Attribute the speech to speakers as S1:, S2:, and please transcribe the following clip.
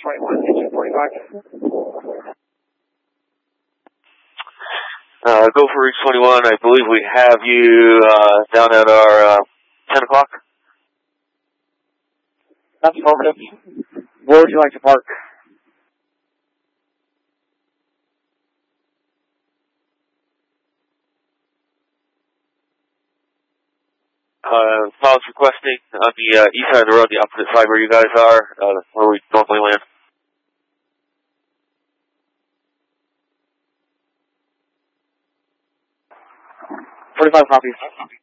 S1: 21, engine 45.
S2: Go for Reach 21. I believe we have you down at our 10 o'clock.
S1: That's perfect. Where would you like to park?
S2: Pilots requesting on the east side of the road, the opposite side where you guys are, where we normally land.
S1: $45 copies.